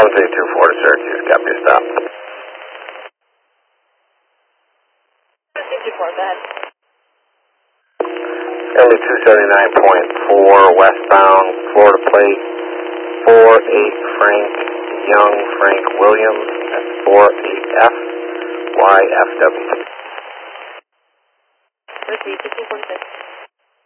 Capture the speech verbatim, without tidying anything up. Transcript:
seven three two four to Syracuse, copy your stop. seven three two four, go ahead. Going to two seventy-nine point four westbound, Florida plate, four eight Frank Young Frank Williams, that's four eight F Y F W. Proceed, fifteen forty-six.